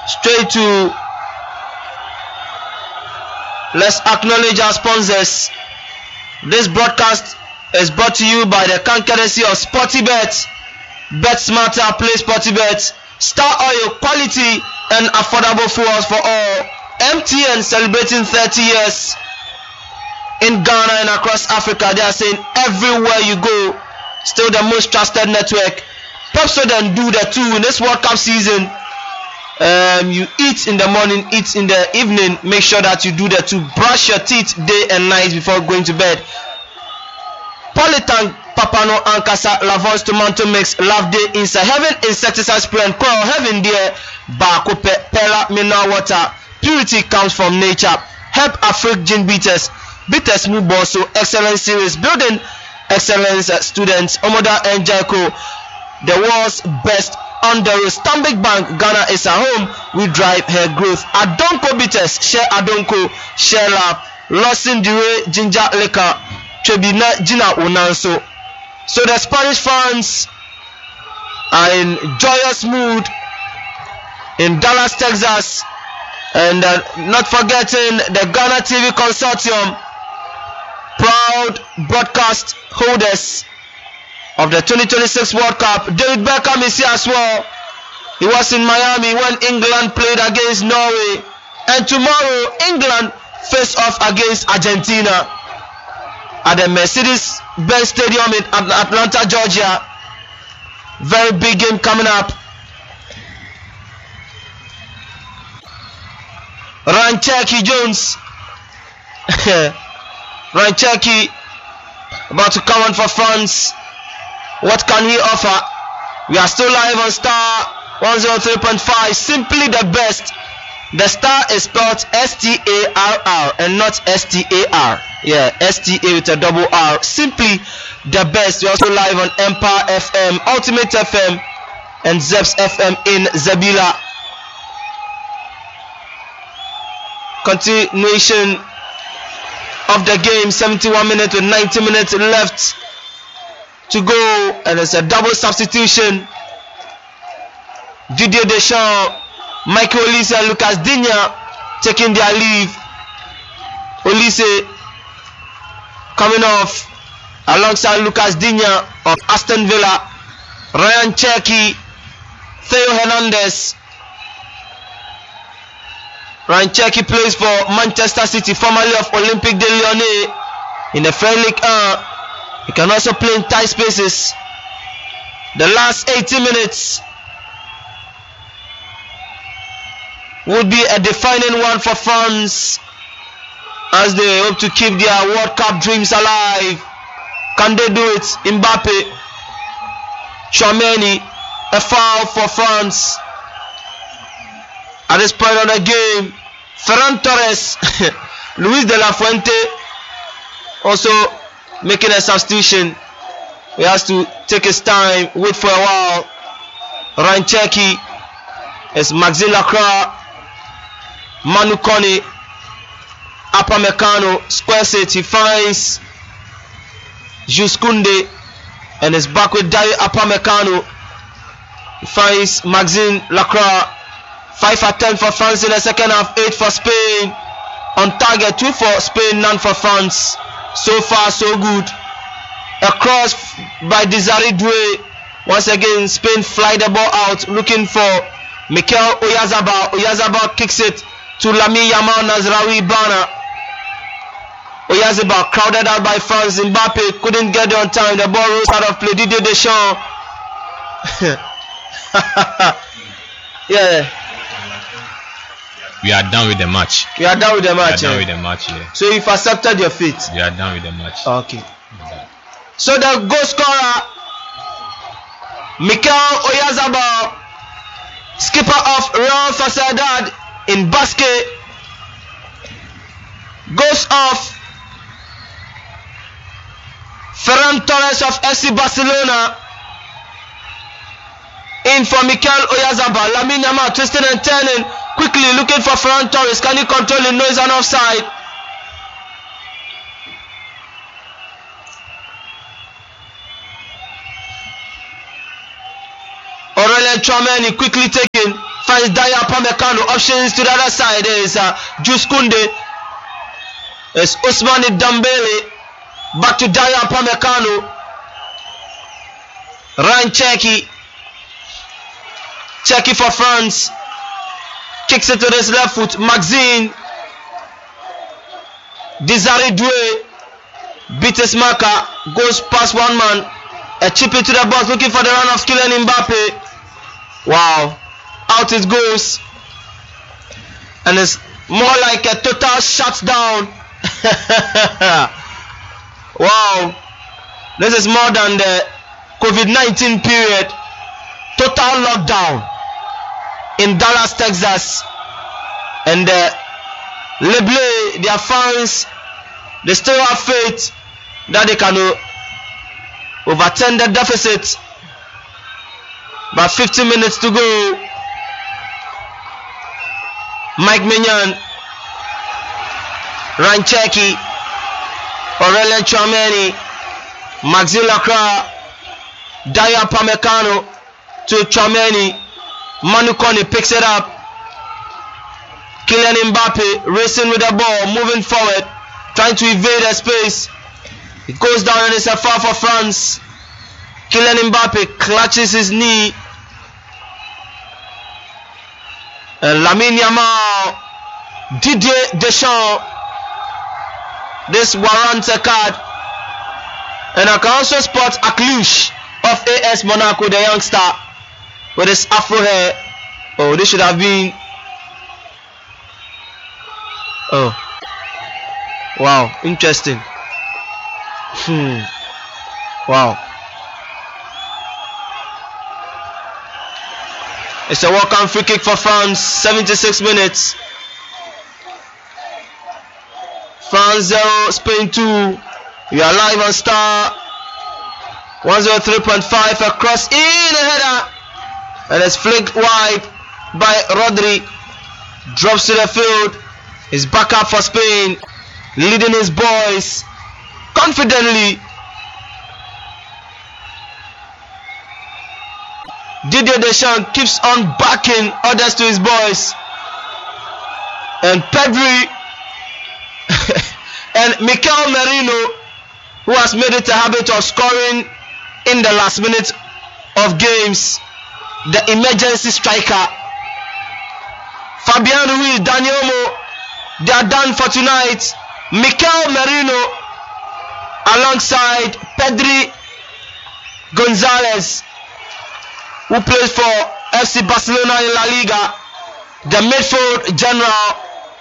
straight to. Let's acknowledge our sponsors. This broadcast is brought to you by the courtesy of Sportybet. Bet smarter, play Sportybet. Star Oil, quality and affordable fuels for all. MTN celebrating 30 years in Ghana and across Africa. They are saying everywhere you go, still the most trusted network. Pepsodent do the two in this World Cup season. You eat in the morning, eat in the evening. Make sure that you do the two. Brush your teeth day and night before going to bed. Polytank Papano Ankasa Lavons Tomato Mix Love Day Inside Heaven Insecticide Spray and Coral Heaven there. Bakope Pella Mineral Water. Purity comes from nature. Help Africa Gin Beaters. Beaters Muboso Excellence Series. Building Excellence Students. Omoda and Jaiko. The world's best on the road. Stanbic Bank Ghana is a home. We drive her growth. Adonko Bitters. Share Adonko. Share love. Lawson Dure Ginger Liquor. Trebina Gina Unanso. So the Spanish fans are in joyous mood in Dallas, Texas. And not forgetting the Ghana TV Consortium, proud broadcast holders of the 2026 World Cup. David Beckham is here as well. He was in Miami when England played against Norway. And tomorrow, England face off against Argentina at the Mercedes-Benz Stadium in Atlanta, Georgia. Very big game coming up. Rancheki Jones. Rancheki about to come on for France. What can he offer? We are still live on Star 103.5. Simply the best. The star is spelled S-T-A-R-R and not S-T-A-R. Yeah, S-T-A with a double R. Simply the best. We're also live on Empire FM, Ultimate FM, and Zeps FM in Zabila. Continuation of the game. 71 minutes with 90 minutes left to go, and it's a double substitution. Didier Deschamps, Michael Olise and Lucas Digne taking their leave. Olise coming off alongside Lucas Digne of Aston Villa. Ryan Cherki, Theo Hernandez. Ryan Cherki plays for Manchester City, formerly of Olympique de Lyonnais in the French League 1. He can also play in tight spaces. The last 80 minutes would be a defining one for France as they hope to keep their World Cup dreams alive. Can they do it? Mbappe, Tchouaméni, a foul for France. At this point of the game, Ferran Torres, Luis de la Fuente also making a substitution. He has to take his time, wait for a while. Ryan Cherki is Maxime Lacroix, Manu Kone, Upamecano squares it. He finds Jules Koundé and is back with Dayo Upamecano. He finds Maxime Lacroix. 5 attempts for France in the second half, 8 for Spain. On target, 2 for Spain, none for France. So far, so good. A cross by Desiree Doué. Once again, Spain fly the ball out, looking for Mikel Oyarzabal. Oyarzabal kicks it to Lamine Yamal Nazraoui Bana. Oyarzabal crowded out by France. Mbappe couldn't get there on time. The ball rolls out of play. Didier Deschamps. Yeah. We are done with the match. We are done with the match. We are done with the match, yeah. So you've accepted your fate. We are done with the match. Okay. So the goal scorer, Mikel Oyarzabal, skipper of Real Sociedad in Basque, goes off. Ferran Torres of FC Barcelona in for Mikel Oyarzabal. Lamine Yamal twisting and turning, quickly looking for Ferran Torres. Can he control it? No, it's an offside. Aurelien Tchouaméni quickly taken. finds Daya Pamecano. Options to the other side is Juice Kunde. It's Ousmane Dembele. Back to Daya Pamecano. Ryan Cherki. Cherki for France. Kicks it to his left foot. Maxine. Desiree Doué. Beats his marker. Goes past one man. A chip it to the box. Looking for the run of Kylian Mbappe. Wow. Out it goes. And it's more like a total shutdown. Wow. This is more than the COVID-19 period. Total lockdown in Dallas, Texas. And Leblé, their fans, they still have faith that they can overturn the deficit. About 15 minutes to go. Mike Mignon, Ryan Cherki, Aurelien Tchouameni, Maxime Lacroix, Daya Pamecano to Tchouameni. Manu Kone picks it up. Kylian Mbappe racing with the ball, moving forward, trying to evade the space. It goes down and it's a foul for France. Kylian Mbappe clutches his knee. And Lamine Yamal, Didier Deschamps, this warrants a card. And I can also spot Aklush of AS Monaco, the youngster, with his afro hair. Oh, this should have been. Oh, wow, interesting. Wow. It's a walk-on free kick for France. 76 minutes. France 0, Spain 2. We are live on Star 103.5. A cross in, a header, and it's flicked wide by Rodri. Drops to the field. He's back up for Spain, leading his boys confidently. Didier Deschamps keeps on backing orders to his boys. And Pedri and Mikel Merino, who has made it a habit of scoring in the last minute of games, the emergency striker. Fabian Ruiz, Daniel Mo, they are done for tonight. Mikel Merino alongside Pedri Gonzalez, who plays for FC Barcelona in La Liga, the midfield general.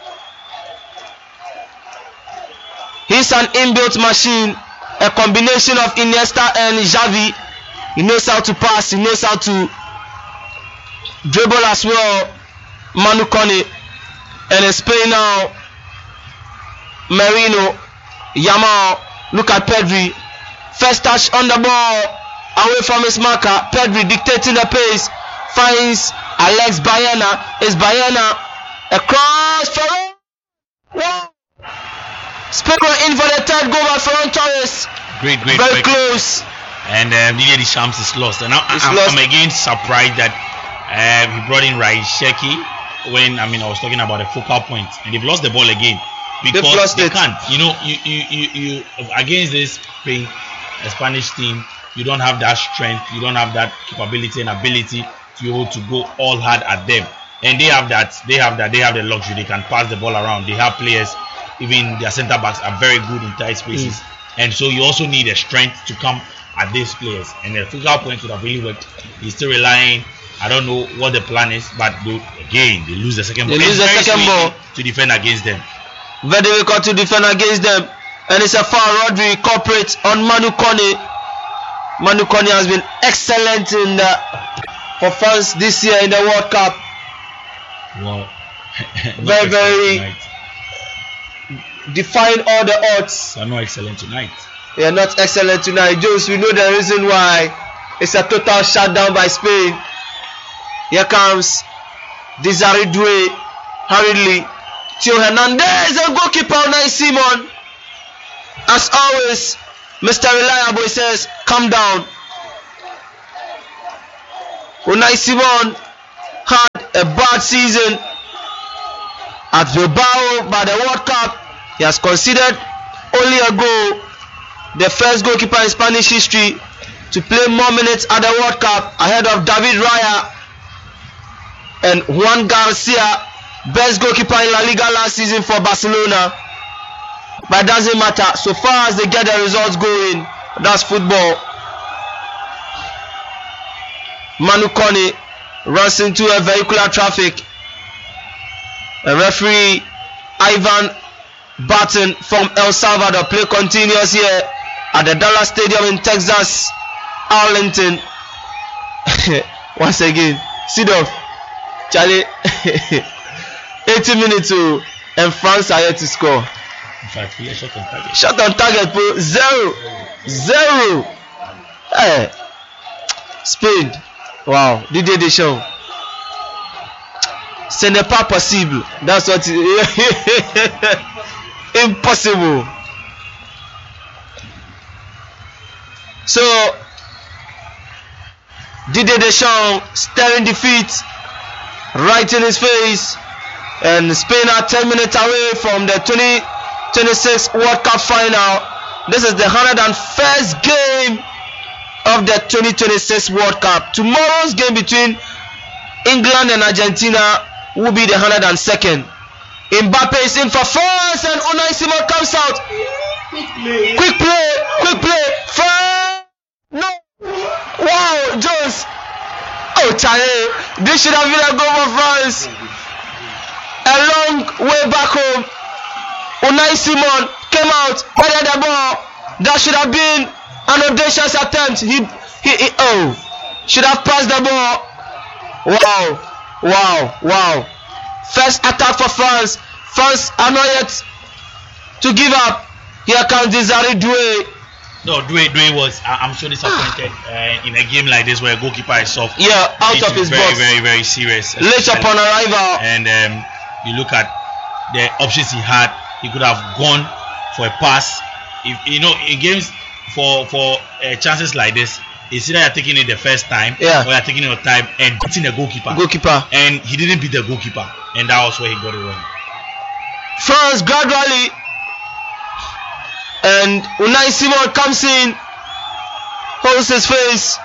He's an inbuilt machine, a combination of Iniesta and Xavi. He knows how to pass, he knows how to dribble as well. Manu Kone. And in Spain now, Merino, Yamal, look at Pedri. First touch on the ball, away from his marker. Pedri dictating the pace, finds Alex Baena. Is Baena across for wow. Spain in for the third goal by Ferran Torres. Very close. And Didier Deschamps is lost. And I'm again surprised that he brought in Ryan Cherki when I was talking about a focal point, and they've lost the ball again because they can't. You against this Spain, a Spanish team, you don't have that strength, you don't have that capability and ability to be able to go all hard at them. And they have that. They have the luxury. They can pass the ball around. They have players. Even their centre backs are very good in tight spaces. And so you also need a strength to come at these players. And the focal point would have really worked. He's still relying. I don't know what the plan is, but they lose the second ball. They lose the second ball to defend against them. Very difficult to defend against them. And it's a foul. Rodri corporate on Manu Kone. Manu Kone has been excellent for France this year in the World Cup. Wow. very defying all the odds. They are not excellent tonight. They are not excellent tonight. Jones, we know the reason why. It's a total shutdown by Spain. Here comes Desiree Doué hurriedly. Theo Hernandez, a goalkeeper, Unai Simon. As always, Mr. Reliable says, calm down. Unai Simon had a bad season at Bilbao by the World Cup. He has conceded only a goal, the first goalkeeper in Spanish history to play more minutes at the World Cup ahead of David Raya and Juan Garcia, best goalkeeper in La Liga last season for Barcelona. But it doesn't matter, so far as they get the results going, that's football. Manu Kone runs into a vehicular traffic. A referee Ivan Barton from El Salvador, play continues here at the Dallas Stadium in Texas, Arlington. Once again, Seedorf, Charlie, 80 minutes and France are yet to score. In fact, he shot on target. Shot on target, 0-0. Hey. Spain. Wow, Didier Deschamps. Ce n'est pas possible. That's what impossible. So Didier Deschamps staring defeat right in his face, and Spain are 10 minutes away from the 2026 World Cup final. This is the 101st game of the 2026 World Cup. Tomorrow's game between England and Argentina will be the 102nd. Mbappe is in for France and Unai Simon comes out. Quick play. France. No. Wow, Jones. Oh, Charlie. This should have been a goal for France. A long way back home. Unai Simon came out, headed the ball. That should have been an audacious attempt. He should have passed the ball. Wow. First attack for France. France are not yet to give up. Here comes Desiree Doué. No, Doué was, I'm so disappointed in a game like this where a goalkeeper is soft. Yeah, out of his box. Very, very serious. Late upon arrival. And you look at the options he had. He could have gone for a pass. If in games for chances like this, it's either you're taking it the first time or you're taking your time and beating the goalkeeper. And he didn't beat the goalkeeper, and that was where he got it wrong. France gradually, and Unai Simon comes in, holds his face.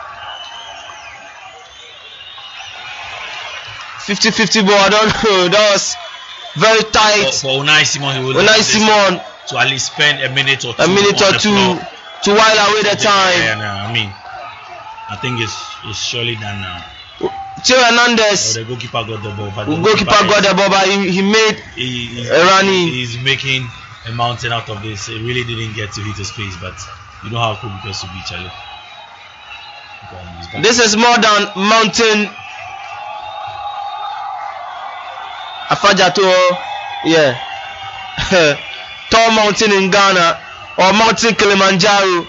50-50 ball, I don't know. That was very tight. For Unai Simon, he would to at least spend a minute or two to while away the time. I think it's surely done now. Theo Hernandez. The goalkeeper got the ball, but he made a running. He's making a mountain out of this. It really didn't get to hit his face, but you know how cool because to be, Charlie. This is more than mountain. Afajato, yeah. Tall mountain in Ghana or Mountain Kilimanjaro.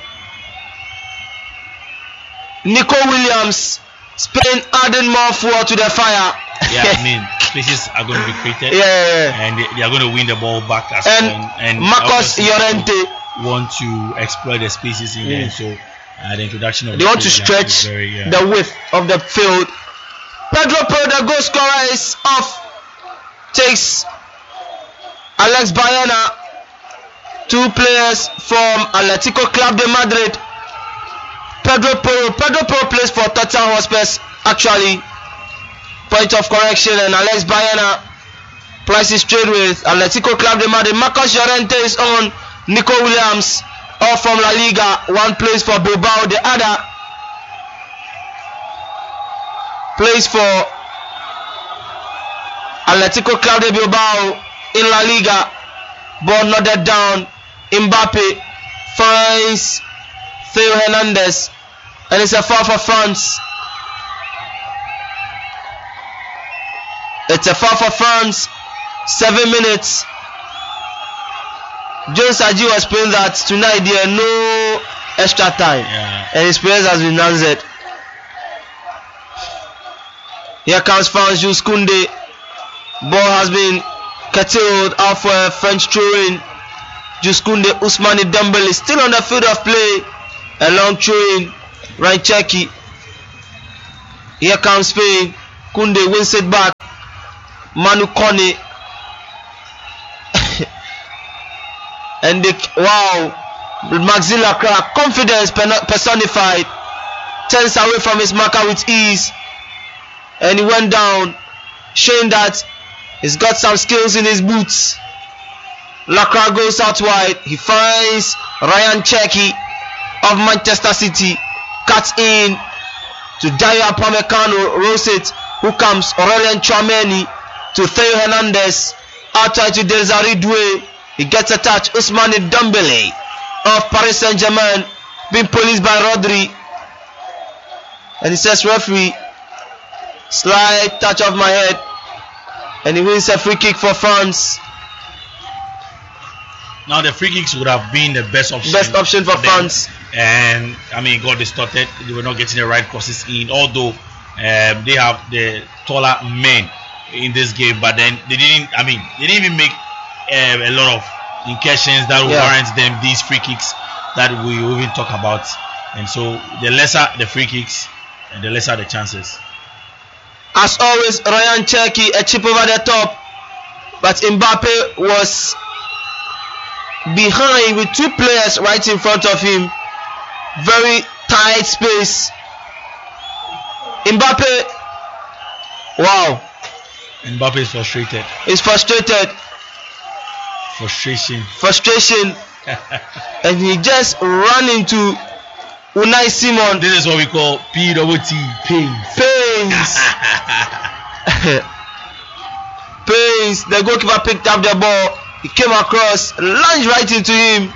Nico Williams, Spain adding more fuel to the fire. Yeah, spaces are going to be created. And they are going to win the ball back as well. And Marcos Llorente want to exploit the spaces in there. So the introduction of they want to stretch the width of the field. Pedro Porro, the goal scorer, is off. Takes Alex Baena. Two players from Atletico Club de Madrid. Pedro Porro plays for Tottenham Hotspur, actually. Point of correction, and Alex Baena plays his trade with Atletico Club de Madrid. Marcos Llorente is on. Nico Williams, all from La Liga. One plays for Bilbao, the other plays for Atletico Club de Bilbao in La Liga. Ball nodded down. Mbappe finds Theo Hernandez, and it's a foul for France. It's a foul for France. 7 minutes. Jones Aji was playing that tonight there no extra time, and his players has been answered. Here comes France. Jules Koundé. Ball has been curtailed out for a French throw-in. Jules Koundé, Ousmane Dembele still on the field of play. A long throw-in. Ryan Cherki. Here comes Spain. Koundé wins it back. Manu Kone. And Maxime Lacroix, confidence personified, turns away from his marker with ease, and he went down, showing that he's got some skills in his boots. Lacroix goes out wide. He finds Ryan Cherki of Manchester City, cuts in to Dayo Upamecano, rolls it. Who comes? Aurelien Tchouameni to Theo Hernandez, outside to Desiree Doué. He gets a touch. Ousmane Dembele of Paris Saint-Germain being policed by Rodri, and he says, referee, slight touch of my head, and he wins a free kick for France. Now the free kicks would have been the best option. Best option for France. And I mean, got distorted. They were not getting the right crosses in, although they have the taller men in this game, but then they didn't even make a lot of incursions that will warrant them these free kicks that we will even talk about. And so the lesser the free kicks, and the lesser the chances. As always, Ryan Cherki, a chip over the top, but Mbappe was behind with two players right in front of him. Very tight space. Mbappe, wow. Mbappe is frustrated. He's frustrated. Frustration. And he just ran into Unai Simon. This is what we call PWT, pains. Pains. The goalkeeper picked up the ball. He came across, lunged right into him.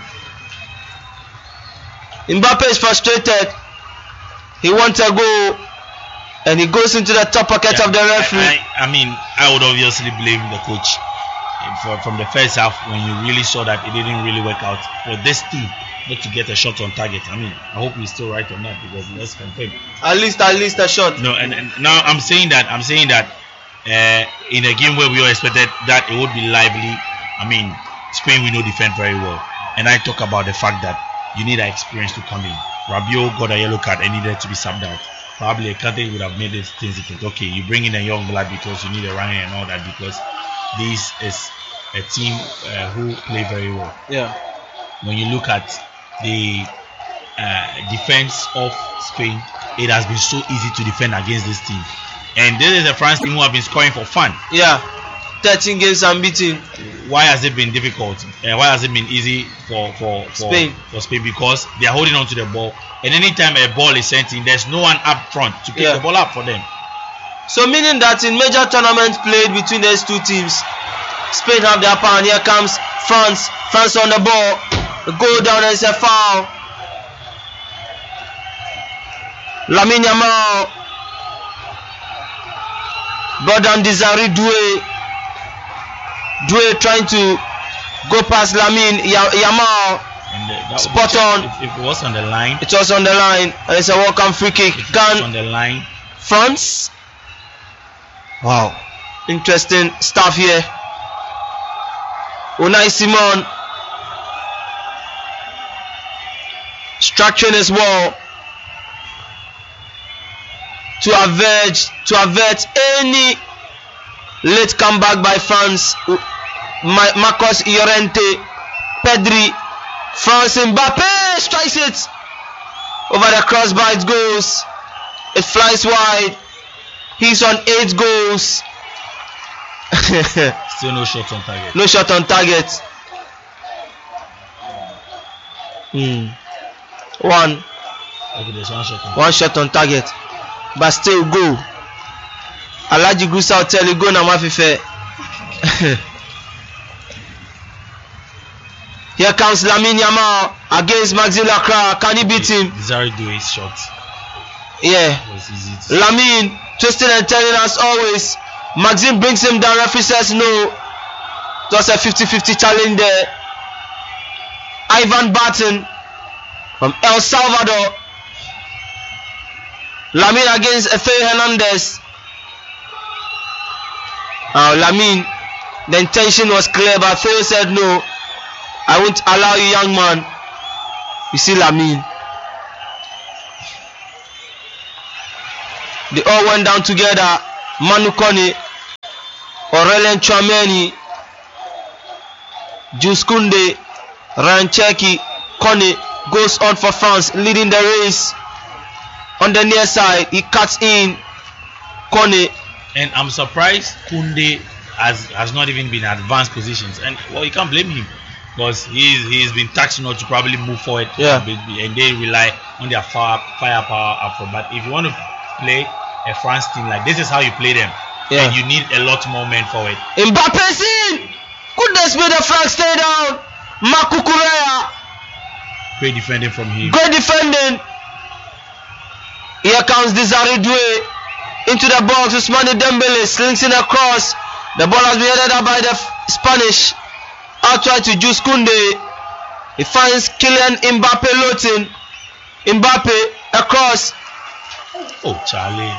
Mbappe is frustrated. He wants a goal, and he goes into the top pocket of the referee. I would obviously blame the coach from the first half when you really saw that it didn't really work out for this team not to get a shot on target. I hope he's still right on that, because let's confirm. At least a shot. No, and now I'm saying that in a game where we all expected that it would be lively. Spain will not defend very well, and I talk about the fact that you need that experience to come in. Rabiot got a yellow card and needed to be subbed out. Probably Kante would have made these things different. Okay, you bring in a young blood because you need a runner and all that, because this is a team who play very well. Yeah. When you look at the defense of Spain, it has been so easy to defend against this team, and this is a France team who have been scoring for fun. Yeah. 13 games unbeaten. Why has it been difficult? Why has it been easy for Spain? For Spain, because they are holding on to the ball, and anytime a ball is sent in, there's no one up front to pick the ball up for them. So meaning that in major tournaments played between these two teams, Spain have the upper hand. Here comes France. France on the ball. The goal down, and it's a foul. Lamine Yamal brought down Desiree Doué. Doué trying to go past Lamine Yamal. Spot on. If it was on the line. It was on the line, and it's a welcome free kick. On the line. France. Wow. Interesting stuff here. Unai Simon structuring his wall to avert any late comeback by France. Marcos Llorente, Pedri, France. Mbappe strikes it over the crossbar. It goes. It flies wide. He's on 8 goals. Still no shot on target. No shot on target. One. Okay, there's one shot on target. One shot on target. But still go. Alaji Gusa will tell you go na mafife. Here comes Lamine Yamal against Maxime Lacroix. Can he beat him? Desiree Doué's shot. Yeah. It was easy to Lamine twisting and turning as always. Maxime brings him down. Referee says no. Just a 50-50 challenge there. Ivan Barton from El Salvador. Lamine against Theo Hernandez. Lamine, the intention was clear, but Theo said no. I won't allow you, young man. You see Lamine. They all went down together. Manu Kone Aurelien Tchouameni, Jules Koundé, Ryan Cherki, Kone goes on for France, leading the race. On the near side, he cuts in Kone. And I'm surprised Koundé has not even been in advanced positions. And well, you can't blame him because he's been taxed not to probably move forward. Yeah. And they rely on their firepower up front. But if you want to play a France team, like this is how you play them. Yeah. And you need a lot more men forward. Mbappe's in! Goodness me, the France stay down. Marc Cucurella. Great defending from him. Great defending. Here comes Desiré Doué into the box. Ousmane Dembele slings in across. The ball has been headed up by the Spanish. Outside to Jules Koundé. He finds Kylian Mbappe loading. Mbappe across. Oh, Charlie.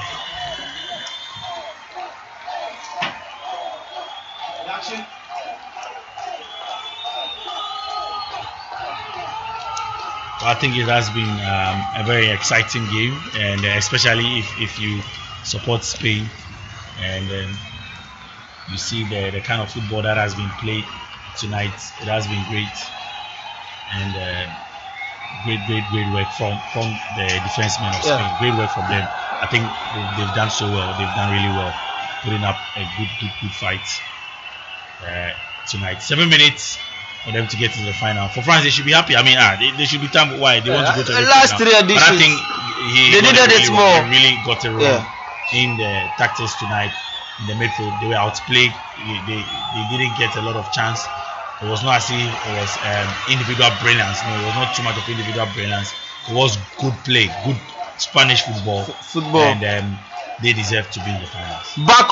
I think it has been a very exciting game, and especially if you support Spain and you see the kind of football that has been played tonight. It has been great, and great work from the defensemen of Spain. Great work from them. I think they've done so well. They've done really well, putting up a good fight tonight. 7 minutes for them to get to the final. For France, they should be happy. I mean, they should be time. Why they want to go to the last three editions. But I think they did it more. They really got it wrong in the tactics tonight. In the midfield, they were outplayed. They didn't get a lot of chance. It was not as if it was individual brilliance. No, it was not too much of individual brilliance. It was good play, good Spanish football. And they deserve to be in the finals. Back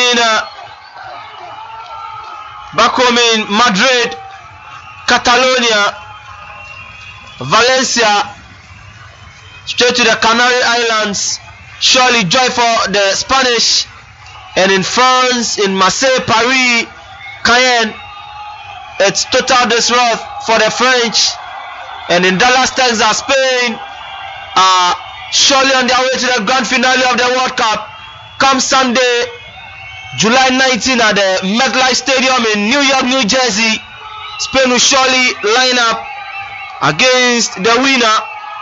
home in Madrid, Catalonia, Valencia, straight to the Canary Islands. Surely joy for the Spanish. And in France, in Marseille, Paris, Cayenne, it's total disrupt for the French. And in Dallas, Texas, Spain, surely on their way to the grand finale of the World Cup. Come Sunday, July 19 at the MetLife Stadium in New York, New Jersey. Spain will surely line up against the winner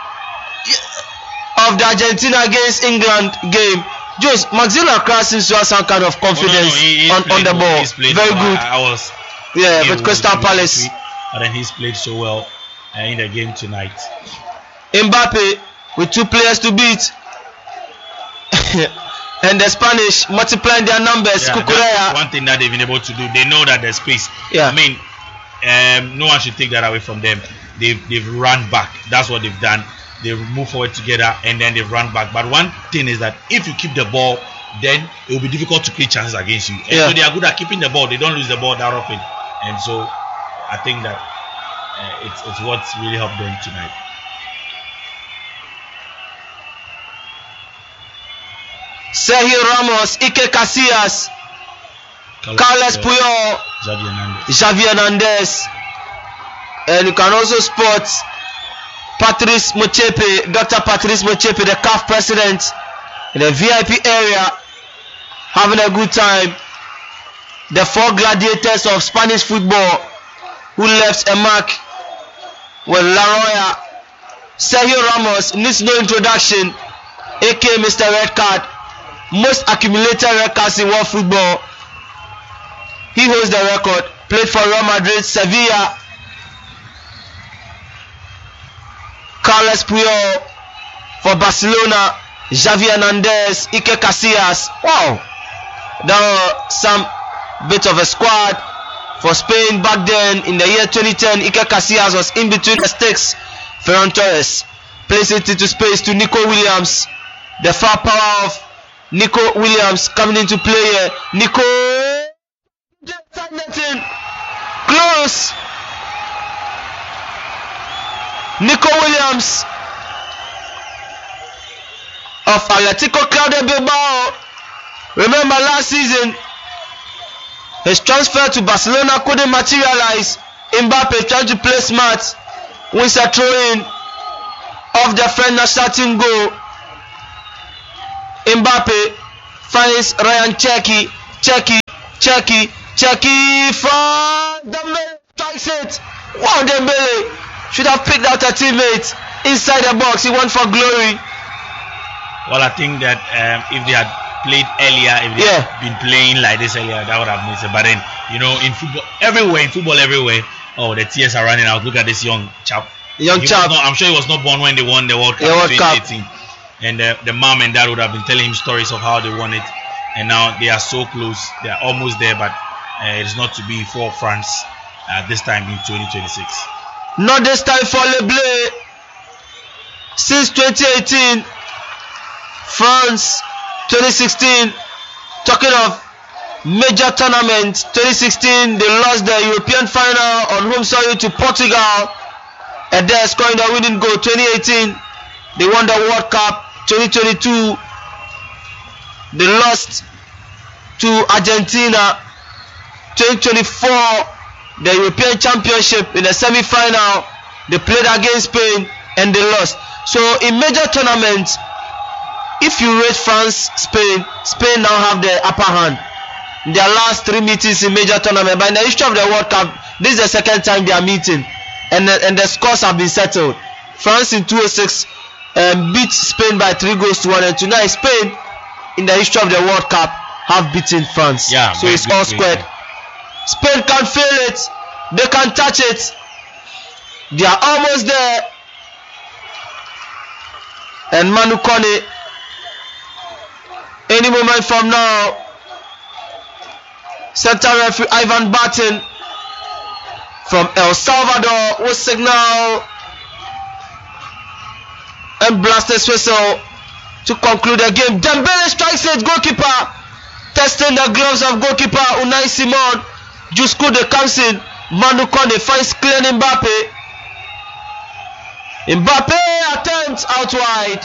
of the Argentina against England game. Just Maxime Lacroix seems to have some kind of confidence on the ball. Very good. With Crystal Palace. But then he's played so well in the game tonight. Mbappe with 2 players to beat. And the Spanish multiplying their numbers. Cucurella. One thing that they've been able to do, they know that there's space. I mean, no one should take that away from them. They've run back. That's what they've done. They move forward together and then they run back. But one thing is that if you keep the ball, then it will be difficult to create chances against you. And so they are good at keeping the ball. They don't lose the ball that often. And so I think that it's what's really helped them tonight. Sergio Ramos, Iker Casillas, Carles Puyol, Xavi Hernandez. And you can also spot Patrice Motsepe, Dr. Patrice Motsepe, the CAF president, in the VIP area, having a good time. The 4 gladiators of Spanish football who left a mark with La Roya. Sergio Ramos needs no introduction, aka Mr. Red Card, most accumulated red cards in world football. He holds the record. Played for Real Madrid, Sevilla. Carles Puyol for Barcelona, Xavi Hernandez, Iker Casillas. Wow, there was some bit of a squad for Spain back then. In the year 2010, Iker Casillas was in between the sticks. Ferran Torres plays it into space to Nico Williams. The far power of Nico Williams coming into play here. Nico, close. Nico Williams of Atletico Club de Bilbao. Remember last season, his transfer to Barcelona couldn't materialize. Mbappe trying to play smart, wins a throw-in off the French national team goal. Mbappe finds Ryan Cherki. Cherki Cherki from Dembele strikes it. Wow, Dembele should have picked out a teammate inside the box. He went for glory. Well, I think that if they had played earlier, if they had been playing like this earlier, that would have missed it. But then, in football everywhere, oh, the tears are running out. Look at this young chap. I'm sure he was not born when they won the World Cup in 2018. And the mom and dad would have been telling him stories of how they won it. And now they are so close. They are almost there, but it is not to be for France this time in 2026. Not this time for Le Bleu. Since 2018, France, 2016, talking of major tournament, 2016 they lost the European final on home soil to Portugal, and they're scoring the winning goal. 2018 they won the World Cup. 2022 they lost to Argentina. 2024 the European Championship, in the semi-final they played against Spain and they lost. So in major tournaments, if you rate France, Spain now have the upper hand. Their last 3 meetings in major tournament, but in the history of the World Cup, this is the second time they are meeting, and the scores have been settled. France in 2006 beat Spain by 3-1, and tonight Spain in the history of the World Cup have beaten France. Yeah, so it's all squared. Spain can feel it, they can touch it, they are almost there. And Manu Kone, any moment from now, central referee Ivan Barton from El Salvador will signal and blast his whistle to conclude the game. Dembele strikes it, goalkeeper testing the gloves of goalkeeper Unai Simon. Juskude comes in, Manu Kone finds Kylian Mbappe. Mbappe attempts out wide.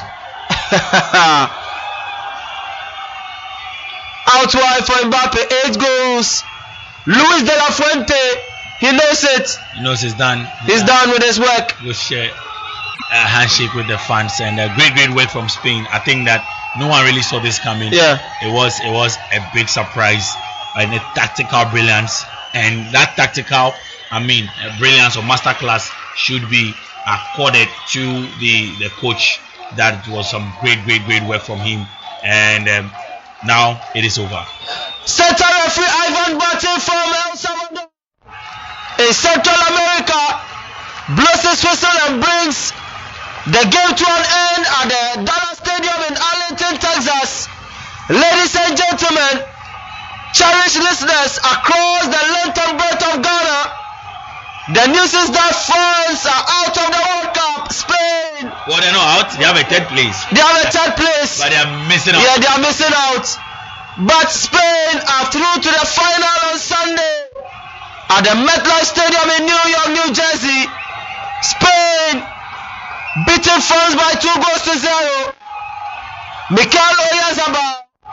Out wide for Mbappe, 8 goals. Luis de la Fuente, he knows it. He knows it's done. He's done with his work. We'll share a handshake with the fans, and a great work from Spain. I think that no one really saw this coming. Yeah. It was a big surprise and a tactical brilliance. And that tactical, brilliance or masterclass should be accorded to the coach. That was some great work from him. And now it is over. Central referee Ivan Barton from El Salvador in Central America blows his whistle and brings the game to an end at the Dallas Stadium in Arlington, Texas. Ladies and gentlemen, cherished listeners across the length and breadth of Ghana, the news is that France are out of the World Cup. Spain. Well, they're not out. They have a third place. They have a third place. But they are missing out. Yeah, they are missing out. But Spain are through to the final on Sunday at the MetLife Stadium in New York, New Jersey. Spain beating France by 2-0. Mikel Oyarzabal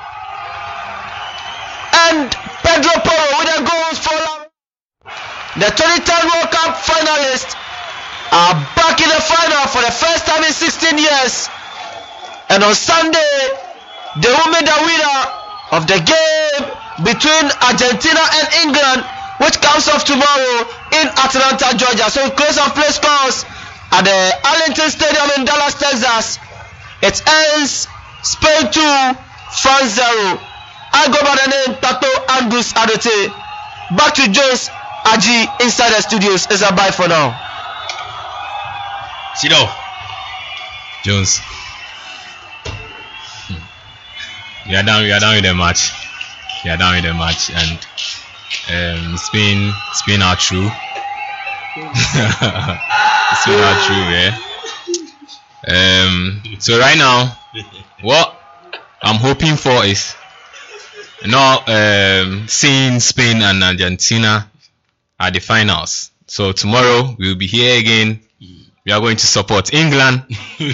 and Pedro Porro with the goals for the 2010 World Cup finalists are back in the final for the first time in 16 years. And on Sunday, they will meet the winner of the game between Argentina and England, which comes off tomorrow in Atlanta, Georgia. So close of play scores at the Arlington Stadium in Dallas, Texas. It ends Spain 2, France 0. I go by the name Tato Andus Adote. Back to Jones Aji inside the studios. It's a bye for now. Sido. Jones. We are done with the match. And Spain are true. Spain are true, yeah. So right now, what I'm hoping for is seeing Spain and Argentina at the finals. So tomorrow we'll be here again. We are going to support England.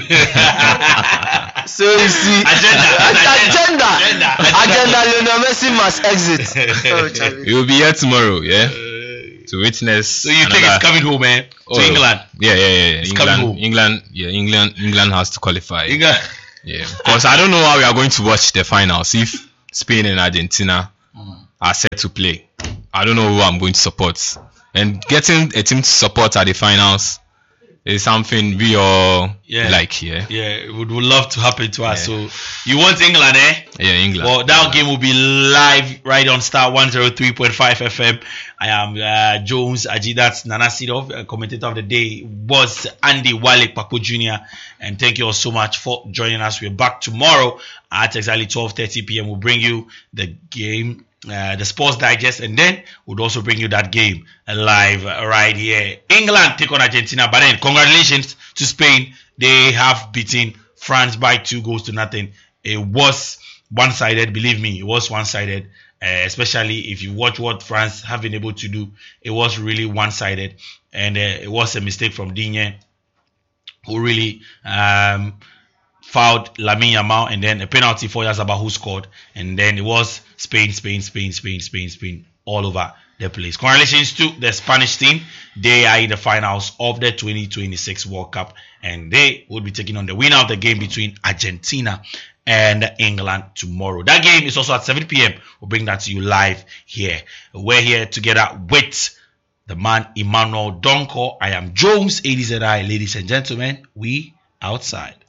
So you see, agenda. Lionel Messi must exit. We will be here tomorrow, yeah, to witness. So you think it's coming home, man? To England? Yeah. It's coming home. England has to qualify. Yeah, because I don't know how we are going to watch the finals if Spain and Argentina are set to play. I don't know who I'm going to support. And getting a team to support at the finals is something we all like here. Yeah, it would love to happen to us. So you want England, eh? Yeah, England. Well, that game will be live right on Star 103.5 FM. I am Jones Aji. That's Nana Sidov. Commentator of the day was Andy Wale Papo Jr. And thank you all so much for joining us. We're back tomorrow at exactly 12:30 p.m. We'll bring you the game, the Sports Digest, and then we'll also bring you that game live right here. England take on Argentina, but then congratulations to Spain. They have beaten France by 2-0. It was one-sided, believe me, it was one-sided. Especially if you watch what France have been able to do, it was really one-sided, and it was a mistake from Digne, who really fouled Lamine Yamal, and then a penalty for Yazaba, who scored, and then it was Spain all over the place. Congratulations to the Spanish team. They are in the finals of the 2026 World Cup, and they will be taking on the winner of the game between Argentina and England tomorrow. That game is also at 7 p.m. We'll bring that to you live here. We're here together with the man Emmanuel Donko. I am Jones, ADZI. Ladies and gentlemen, we outside.